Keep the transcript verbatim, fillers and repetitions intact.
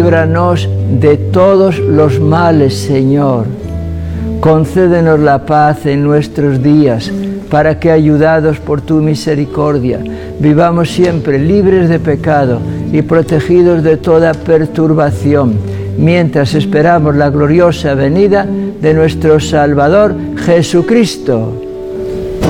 Líbranos de todos los males, Señor. Concédenos la paz en nuestros días, para que, ayudados por tu misericordia, vivamos siempre libres de pecado y protegidos de toda perturbación, mientras esperamos la gloriosa venida de nuestro Salvador Jesucristo.